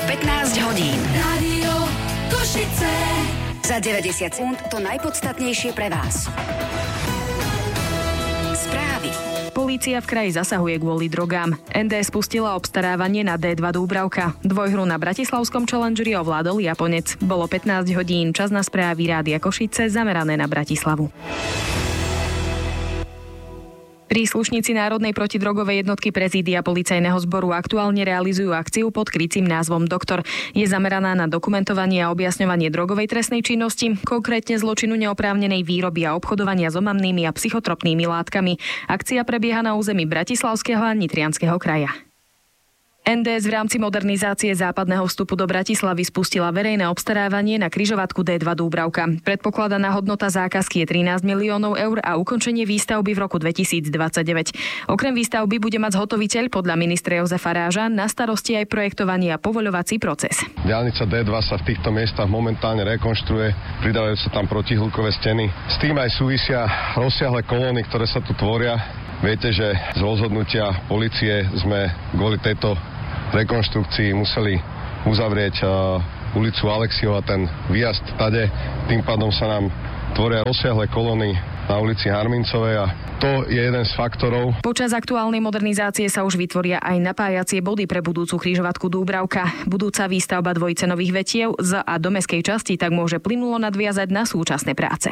15 hodín. Rádio Košice. Za 90 sekúnd to najpodstatnejšie pre vás. Správy. Polícia v kraji zasahuje kvôli drogám. ND spustila obstarávanie na D2 Dúbravka. Dvojhru na bratislavskom Challengeri ovládol Japonec. Bolo 15 hodín, čas na správy Rádia Košice zamerané na Bratislavu. Príslušníci Národnej protidrogovej jednotky prezídia policajného zboru aktuálne realizujú akciu pod krycím názvom Doktor. Je zameraná na dokumentovanie a objasňovanie drogovej trestnej činnosti, konkrétne zločinu neoprávnenej výroby a obchodovania s omamnými a psychotropnými látkami. Akcia prebieha na území Bratislavského a Nitrianskeho kraja. NDS v rámci modernizácie západného vstupu do Bratislavy spustila verejné obstarávanie na križovatku D2 Dúbravka. Predpokladaná hodnota zákazky je 13 miliónov eur a ukončenie výstavby v roku 2029. Okrem výstavby bude mať zhotoviteľ podľa ministra Jozefa Ráža na starosti aj projektovanie a povoľovací proces. Diaľnica D2 sa v týchto miestach momentálne rekonštruuje, pridávajú sa tam protihlukové steny. S tým aj súvisia rozsiahle kolóny, ktoré sa tu tvoria. Viete, že z rozhodnutia polície sme kvôli tejto rekonštrukcii museli uzavrieť ulicu Alexiova, ten výjazd tade. Tým pádom sa nám tvoria rozsiahle kolóny na ulici Harmincovej a to je jeden z faktorov. Počas aktuálnej modernizácie sa už vytvoria aj napájacie body pre budúcu križovatku Dúbravka. Budúca výstavba dvojcenových vetiev z a do mestskej časti tak môže plynulo nadviazať na súčasné práce.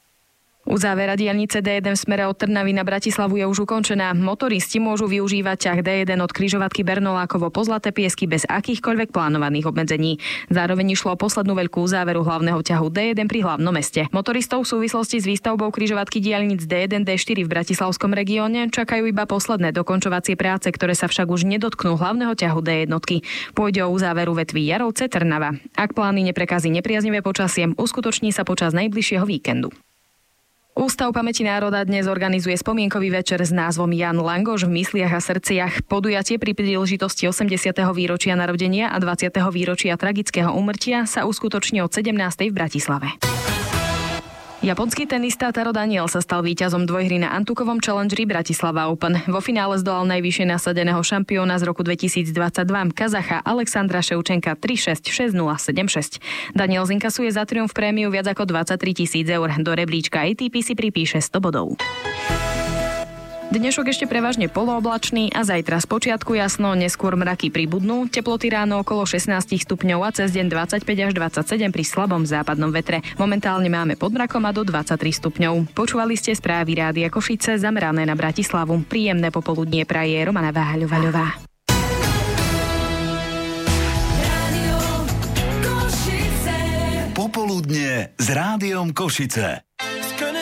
Uzávera diaľnice D1 v smere od Trnavy na Bratislavu je už ukončená. Motoristi môžu využívať ťah D1 od križovatky Bernolákovo po Zlaté Piesky bez akýchkoľvek plánovaných obmedzení. Zároveň išlo o poslednú veľkú uzáveru hlavného ťahu D1 pri hlavnom meste. Motoristov v súvislosti s výstavbou križovatky diaľnic D1 D4 v bratislavskom regióne čakajú iba posledné dokončovacie práce, ktoré sa však už nedotknú hlavného ťahu D1. Pôjde o uzáveru vetví Jarovce Trnava. Ak plány neprekazí nepriaznivé počasie, uskutoční sa počas najbližšieho víkendu. Ústav pamäti národa dnes organizuje spomienkový večer s názvom Jan Langoš v mysliach a srdciach. Podujatie pri príležitosti 80. výročia narodenia a 20. výročia tragického úmrtia sa uskutoční od 17. v Bratislave. Japonský tenista Taro Daniel sa stal víťazom dvojhry na Antukovom Challengeri Bratislava Open. Vo finále zdolal najvyššie nasadeného šampióna z roku 2022 Kazacha Alexandra Ševčenka 3-6, 6-0, 7-6. Daniel zinkasuje za triumf prémiu viac ako 23 000 eur. Do rebríčka ATP si pripíše 100 bodov. Dnešok ešte prevažne polooblačný a zajtra spočiatku jasno, neskôr mraky pribudnú, teploty ráno okolo 16 stupňov a cez deň 25 až 27 pri slabom západnom vetre. Momentálne máme pod mrakom a do 23 stupňov. Počúvali ste správy Rádia Košice zamerané na Bratislavu. Príjemné popoludnie praje Romana Váľovaľová. Popoludnie s Rádiom Košice.